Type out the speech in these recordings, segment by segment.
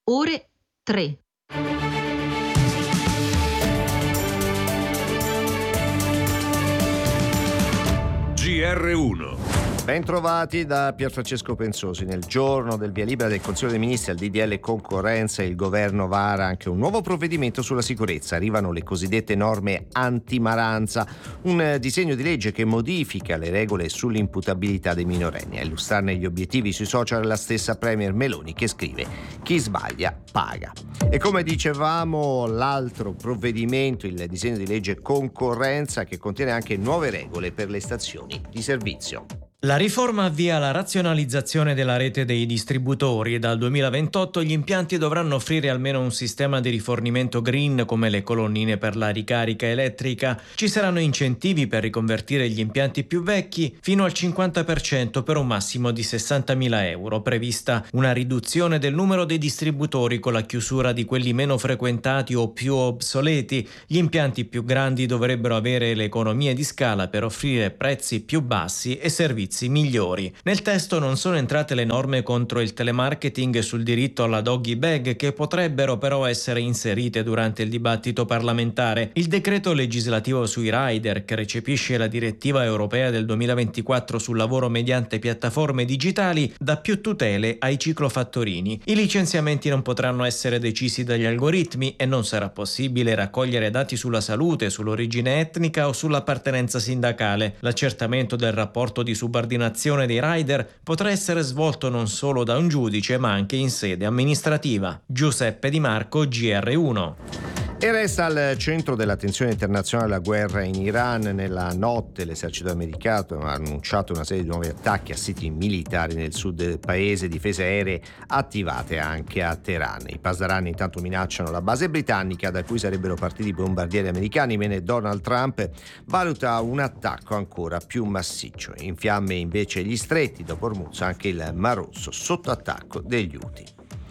ore 3. GR1. Bentrovati da Pierfrancesco Pensosi. Nel giorno del via libera del Consiglio dei Ministri al DDL concorrenza, il governo vara anche un nuovo provvedimento sulla sicurezza. Arrivano le cosiddette norme antimaranza, un disegno di legge che modifica le regole sull'imputabilità dei minorenni. A illustrarne gli obiettivi sui social la stessa Premier Meloni, che scrive: chi sbaglia paga. E come dicevamo, l'altro provvedimento, il disegno di legge concorrenza, che contiene anche nuove regole per le stazioni di servizio. La riforma avvia la razionalizzazione della rete dei distributori e dal 2028 gli impianti dovranno offrire almeno un sistema di rifornimento green come le colonnine per la ricarica elettrica. Ci saranno incentivi per riconvertire gli impianti più vecchi fino al 50% per un massimo di 60.000 euro. Prevista una riduzione del numero dei distributori con la chiusura di quelli meno frequentati o più obsoleti. Gli impianti più grandi dovrebbero avere le economie di scala per offrire prezzi più bassi e servizi migliori. Nel testo non sono entrate le norme contro il telemarketing e sul diritto alla doggy bag, che potrebbero però essere inserite durante il dibattito parlamentare. Il decreto legislativo sui rider, che recepisce la direttiva europea del 2024 sul lavoro mediante piattaforme digitali, dà più tutele ai ciclofattorini. I licenziamenti non potranno essere decisi dagli algoritmi e non sarà possibile raccogliere dati sulla salute, sull'origine etnica o sull'appartenenza sindacale. L'accertamento del rapporto di subordinazione dei rider potrà essere svolto non solo da un giudice ma anche in sede amministrativa. Giuseppe Di Marco, GR1. E resta al centro dell'attenzione internazionale la guerra in Iran. Nella notte l'esercito americano ha annunciato una serie di nuovi attacchi a siti militari nel sud del paese, difese aeree attivate anche a Teheran. I pasdaran intanto minacciano la base britannica da cui sarebbero partiti bombardieri americani, mentre Donald Trump valuta un attacco ancora più massiccio. In fiamme invece gli stretti, dopo Hormuz anche il Mar Rosso sotto attacco degli Houthi.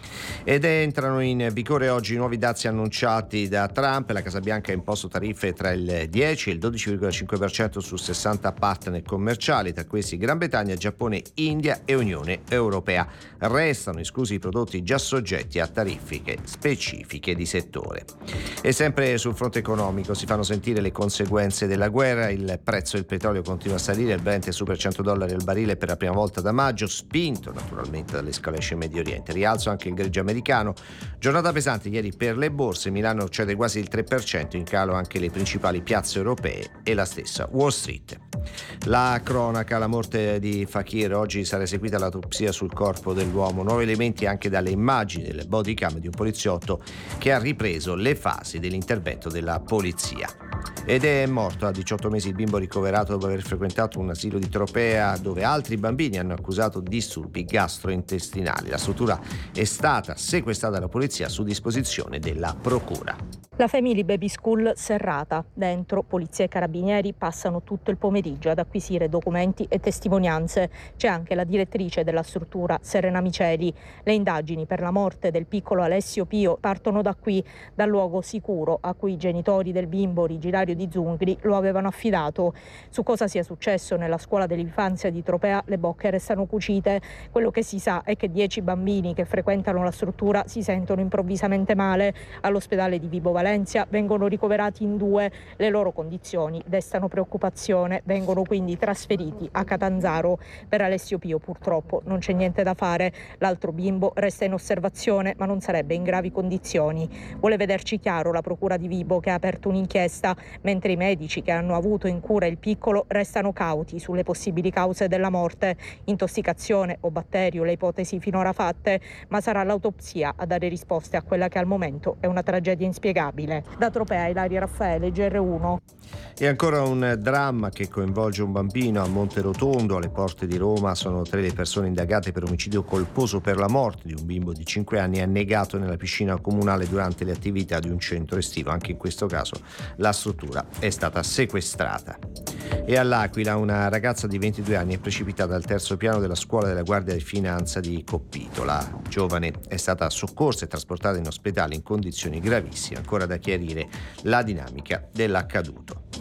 Ed entrano in vigore oggi i nuovi dazi annunciati da Trump. La Casa Bianca ha imposto tariffe tra il 10 e il 12,5% su 60 partner commerciali, tra questi Gran Bretagna, Giappone, India e Unione Europea. Restano esclusi i prodotti già soggetti a tariffe specifiche di settore. E sempre sul fronte economico si fanno sentire le conseguenze della guerra. Il prezzo del petrolio continua a salire, il Brent è super $100 al barile per la prima volta da maggio, spinto naturalmente dall'escalation in Medio Oriente. Rialzo anche il greggio americano. Giornata pesante ieri per le borse. Milano cede quasi il 3%, in calo anche le principali piazze europee e la stessa Wall Street. La cronaca: la morte di Fakir. Oggi sarà eseguita l'autopsia sul corpo dell'uomo. Nuovi elementi anche dalle immagini delle bodycam di un poliziotto che ha ripreso le fasi dell'intervento della polizia. Ed è morto a 18 mesi il bimbo ricoverato dopo aver frequentato un asilo di Tropea, dove altri bambini hanno accusato disturbi gastrointestinali. La struttura è stata sequestrata dalla polizia su disposizione della procura. La Family Baby School serrata. Dentro polizia e carabinieri passano tutto il pomeriggio ad acquisire documenti e testimonianze. C'è anche la direttrice della struttura, Serena Miceli. Le indagini per la morte del piccolo Alessio Pio partono da qui, dal luogo sicuro a cui i genitori del bimbo originario di Zungri lo avevano affidato. Su cosa sia successo nella scuola dell'infanzia di Tropea le bocche restano cucite. Quello che si sa è che 10 bambini che frequentano la struttura si sentono improvvisamente male. All'ospedale di Vibo Valencia vengono ricoverati in 2. Le loro condizioni destano preoccupazione. Vengono quindi trasferiti a Catanzaro. Per Alessio Pio purtroppo non c'è niente da fare. L'altro bimbo resta in osservazione, ma non sarebbe in gravi condizioni. Vuole vederci chiaro la procura di Vibo, che ha aperto un'inchiesta, mentre i medici che hanno avuto in cura il piccolo restano cauti sulle possibili cause della morte. Intossicazione o batterio le ipotesi finora fatte, ma sarà l'autopsia a dare risposte a quella che al momento è una tragedia inspiegabile. Da Tropea, Ilaria Raffaele, GR1. E ancora un dramma che coinvolge un bambino a Monterotondo, alle porte di Roma. Sono 3 le persone indagate per omicidio colposo per la morte di un bimbo di 5 anni annegato nella piscina comunale durante le attività di un centro estivo. Anche in questo caso la struttura è stata sequestrata. E all'Aquila una ragazza di 22 anni è precipitata al terzo piano della scuola della Guardia di Finanza di Coppito. La giovane è stata soccorsa e trasportata in ospedale in condizioni gravissime. Ancora da chiarire la dinamica dell'accaduto.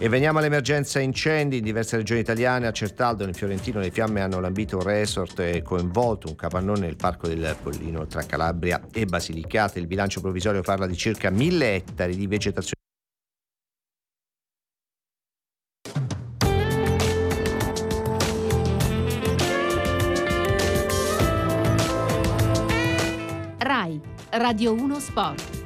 E veniamo all'emergenza incendi in diverse regioni italiane. A Certaldo, nel Fiorentino, le fiamme hanno lambito un resort e coinvolto un capannone nel parco del Pollino tra Calabria e Basilicata. Il bilancio provvisorio parla di circa 1000 ettari di vegetazione. RAI, Radio 1 Sport.